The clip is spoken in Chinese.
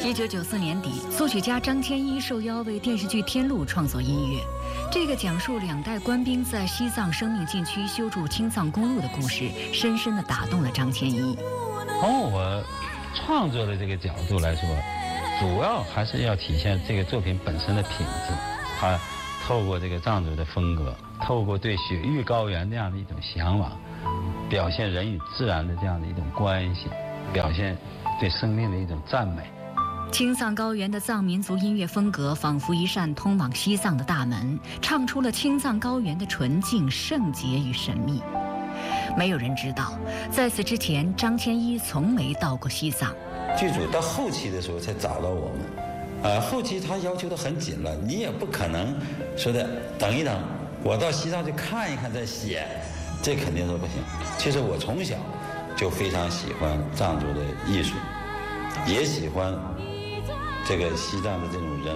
1994年底，作曲家张天一受邀为电视剧《天路》创作音乐。这个讲述2代官兵在西藏生命禁区修筑青藏公路的故事，深深地打动了张天一。 从我创作的这个角度来说，主要还是要体现这个作品本身的品质。它透过这个藏族的风格，透过对雪域高原那样的一种向往，表现人与自然的这样的一种关系，表现对生命的一种赞美。 青藏高原的藏民族音乐风格仿佛一扇通往西藏的大门，唱出了青藏高原的纯净、圣洁与神秘。没有人知道，在此之前，张天一从没到过西藏。 剧组到后期的时候才找到我们，后期他要求的很紧了，你也不可能说的等一等，我到西藏去看一看再写，这肯定是不行。其实我从小就非常喜欢藏族的艺术，也喜欢这个西藏的这种人